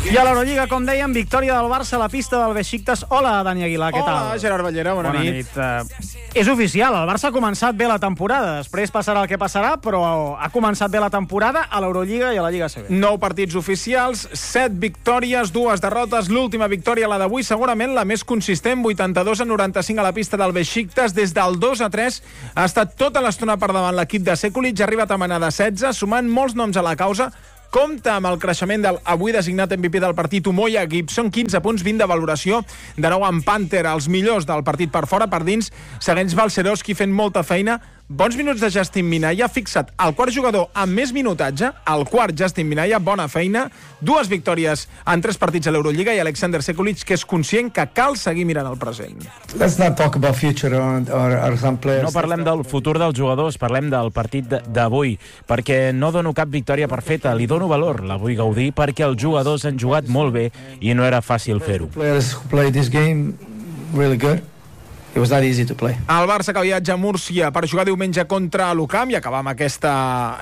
I a l'Eurolliga, com dèiem, victòria del Barça a la pista del Besiktas. Hola, Dani Aguilar, què tal? Hola, Gerard Ballera, bona nit. És oficial, el Barça ha començat bé la temporada. Després passarà el que passarà, però ha començat bé la temporada a l'Eurolliga i a la Lliga CB. 9 partits oficials, 7 victòries, 2 derrotes. L'última victòria, la d'avui, segurament la més consistent, 82-95 a la pista del Besiktas. Des del 2-3 ha estat tota l'estona per davant l'equip de Sekulic, ha arribat a manar de 16, sumant molts noms a la causa. Compta amb el creixement del avui designat MVP del partit, Umoja Gibson, 15 punts, 20 de valoració. De nou amb Panther, els millors del partit per fora, per dins. Segueix Balcerowski fent molta feina. Bons minuts de Justin Minaya, fixa't, el quart jugador amb més minutatge, el quart Justin Minaya, bona feina, 2 victòries en 3 partits a l'Eurolliga i Alexander Sekulic, que és conscient que cal seguir mirant el present. Let's not talk about future or some players. No parlem del futur dels jugadors, parlem del partit d'avui, perquè no dono cap victòria per feta, li dono valor, la vull gaudir, perquè els jugadors han jugat molt bé i no era fàcil fer-ho. Players who play this game really good. It was not easy to play. El Barça que viatja a Múrcia per jugar diumenge contra l'UCAM i acabar amb aquesta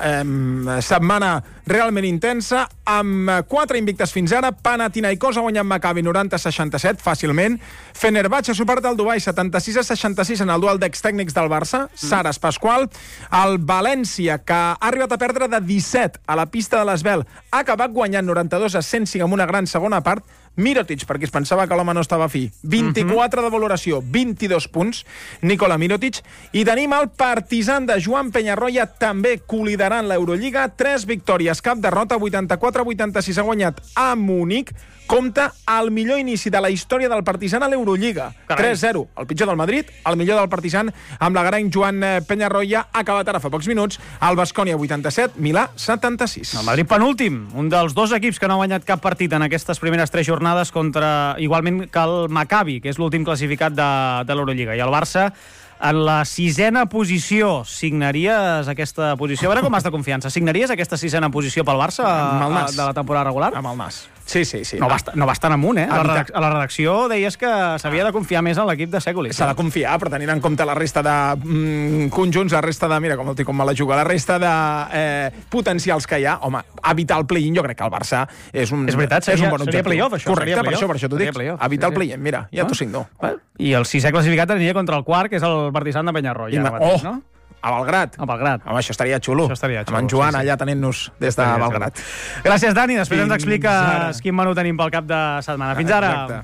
setmana realment intensa amb 4 invictes fins ara. Panathinaikos ha guanyat Maccabi 90-67 fàcilment. Fenerbahçe ha superat el Dubai 76-66 en el duel d'ex-tècnics del Barça. Saras Pasqual. El València, que ha arribat a perdre de 17 a la pista de l'Esbel, ha acabat guanyant 92-105 amb una gran segona part. Mirotic, perquè es pensava que l'home no estava fi. 24 de valoració, 22 punts. Nikola Mirotic. I tenim el Partizan de Joan Peñarroya, també coliderant l'Eurolliga. 3 victòries, cap derrota, 84-86 ha guanyat a Múnich. Compta el millor inici de la història del Partizan a l'Eurolliga. 3-0, el pitjor del Madrid, el millor del Partizan amb l'agarenc Joan Peñarroya. Ha acabat ara fa pocs minuts. El Baskonia 87, Milà 76. El Madrid penúltim, un dels 2 equips que no ha guanyat cap partit en aquestes primeres 3 jornades contra, igualment que el Maccabi, que és l'últim classificat de l'Eurolliga. I el Barça en la 6ena posició. Signaries aquesta posició? A veure com has de confiança. Signaries aquesta 6ena posició pel Barça de la temporada regular? Amb el nas. Sí. No va estar amunt, eh? A la redacció deies que s'havia de confiar més en l'equip de Sekulic. S'ha de confiar, però tenint en compte la resta de conjunts, la resta de... Mira com el té com me la juga. La resta de potencials que hi ha, home, evitar el play-in, jo crec que el Barça és un... És veritat, és un bon objectiu. Seria play-off, això. Correcte, per això t'ho dic. Evitar el play-in, mira, ja t'ho signo. I el 6è classificat aniria contra el quart, que és el Partizan de Peñarroya. No? A Belgrat. Home, això estaria xulo. Amb en Joan allà tenint-nos des de Belgrat. Gràcies, Dani. Després ens expliques quin menú tenim pel cap de setmana. Fins ara. Exacte.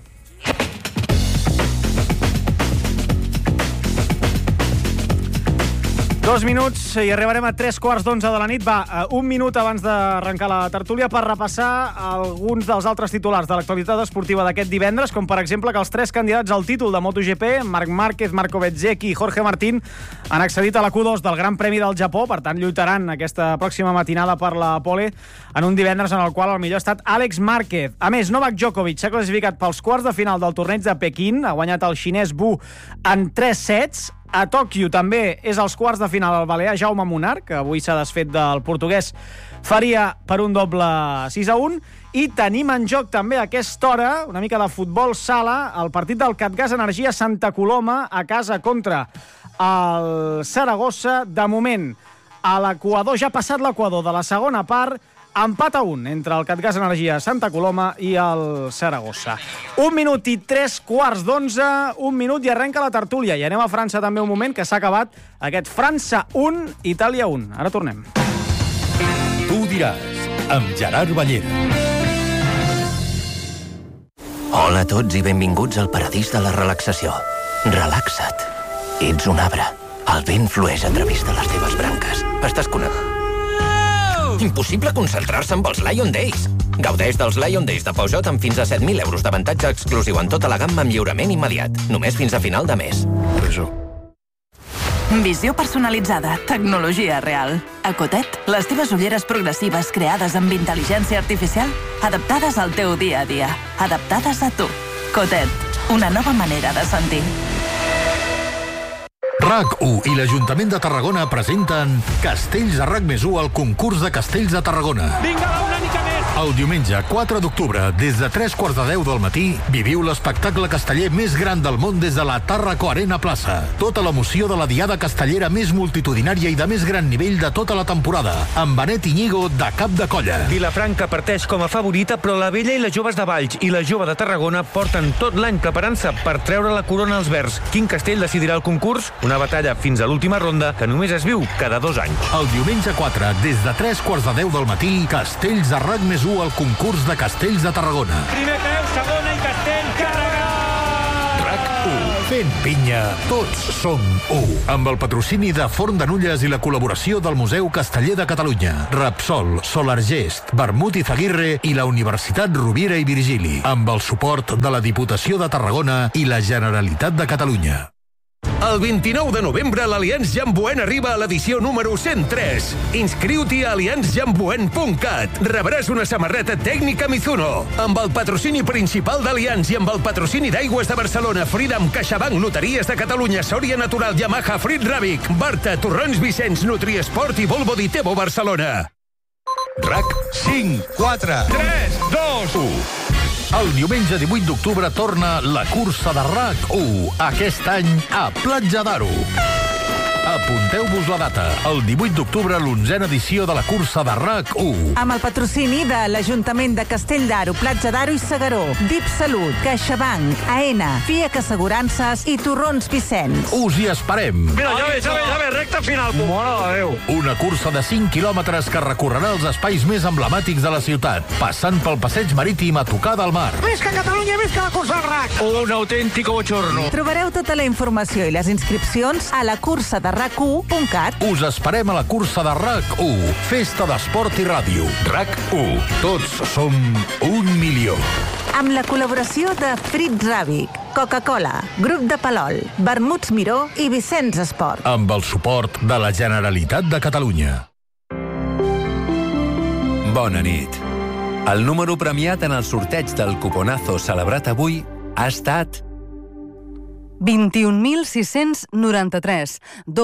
2 minuts i arribarem a 3:15 de la nit. Va, un minut abans d'arrencar la tertúlia per repassar alguns dels altres titulars de l'actualitat esportiva d'aquest divendres, com per exemple que els 3 candidats al títol de MotoGP, Marc Márquez, Marco Bezzecchi i Jorge Martín, han accedit a la Q2 del Gran Premi del Japó. Per tant, lluitaran aquesta pròxima matinada per la pole en un divendres en el qual el millor ha estat Àlex Márquez. A més, Novak Djokovic s'ha classificat pels quarts de final del torneig de Pequín. Ha guanyat el xinès Wu en 3 sets. A Tòquio també és als quarts de final el balear Jaume Munar, que avui s'ha desfet del portuguès Faria per un doble 6-1. I tenim en joc també a aquesta hora una mica de futbol sala, el partit del Catgas Energia Santa Coloma a casa contra el Saragossa. De moment, a l'equador, ja ha passat l'equador de la segona part, empat a 1 entre el Catgas Energia Santa Coloma i el Saragossa. 1 minut i 3:15, 1 minut i arrenca la tertúlia. I anem a França també un moment, que s'ha acabat aquest França 1, Itàlia 1. Ara tornem. Tu diràs, amb Gerard Ballera. Hola a tots i benvinguts al paradís de la relaxació. Relaxa't. Ets un arbre. El vent flueix a través de les teves branques. Estàs connectat. Impossible concentrar-se amb els Lion Days. Gaudeix dels Lion Days de Peugeot amb fins a 7.000 euros d'avantatge exclusiu en tota la gamma amb lliurament immediat. Només fins a final de mes. Visió personalitzada, tecnologia real. A Cotet, les teves ulleres progressives creades amb intel·ligència artificial, adaptades al teu dia a dia, adaptades a tu. Cotet, una nova manera de sentir. RAC1 i l'Ajuntament de Tarragona presenten Castells de RAC+1 al concurs de Castells de Tarragona. Vinga, va, una mica més! El diumenge 4 d'octubre, des de 3:15 del matí, viviu l'espectacle casteller més gran del món des de la Tàrraco Arena Plaça. Tota l'emoció de la diada castellera més multitudinària i de més gran nivell de tota la temporada, amb Benet Iñigo de cap de colla. Vilafranca parteix com a favorita, però la Vella i les joves de Valls i la jove de Tarragona porten tot l'any preparant-se per treure la corona als verds. Quin castell decidirà el concurs? Una batalla fins a l'última ronda que només es viu cada 2 anys. El diumenge 4, des de 3:15 del matí, Castells de RAC+1 al concurs de Castells de Tarragona. Primer peu, segona i castell, carregat! RAC1. Fent pinya, tots som u. Amb el patrocini de Forn de Nulles i la col·laboració del Museu Casteller de Catalunya, Repsol, Solargest, Vermut i Zaguirre i la Universitat Rovira i Virgili, amb el suport de la Diputació de Tarragona i la Generalitat de Catalunya. El 29 de novembre l'Allianz Jamboen arriba a l'edició número 103. Inscriu-t'hi a allianzjamboen.cat. Rebràs una samarreta tècnica Mizuno. Amb el patrocini principal d'Allianz i amb el patrocini d'Aigües de Barcelona, Freedom, CaixaBank, Loteries de Catalunya, Sòria Natural, Yamaha, Frit Ràbic, Barta, Torrons Vicenç, Nutriesport i Volvo Ditebo Barcelona. RAC 5, 4, 3, 2, 1. El diumenge 18 d'octubre torna la cursa de RAC1, aquest any a Platja d'Aro. Apunteu-vos la data, el 18 d'octubre, l'11a edició de la cursa de RAC1. Amb el patrocini de l'Ajuntament de Castell d'Aro, Platja d'Aro i Segaró, DIP Salut, CaixaBank, AENA, FIAC Assegurances i Torrons Vicenç. Us hi esperem. Mira, ja ve, recta final. Mare de Déu. Una cursa de 5 quilòmetres que recorrerà els espais més emblemàtics de la ciutat, passant pel passeig marítim a tocar del mar. Visca Catalunya, visca la cursa del RAC! Un autèntic bochorno. Trobareu tota la informació i les inscripcions a la cursa de RAC1.cat. Us esperem a la cursa de RAC1, festa d'esport i ràdio. RAC1, tots som 1 milió. Amb la col·laboració de Frit Ràbic, Coca-Cola, Grup de Palol, Vermuts Miró i Vicenç Esport. Amb el suport de la Generalitat de Catalunya. Bona nit. El número premiat en el sorteig del cuponazo celebrat avui ha estat 21.693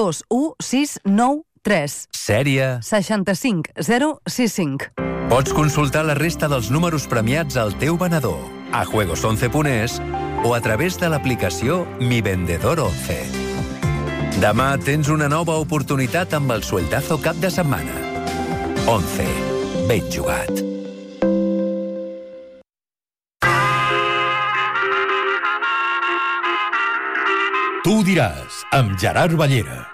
21693. Sèrie 65065. Pots consultar la resta dels números premiats al teu venedor, a juegos11.es o a través de l'aplicació Mi Vendedor 11. Demà tens una nova oportunitat amb el sueldazo cap de setmana. 11. Ben jugat. Tu diràs, amb Gerard Ballera.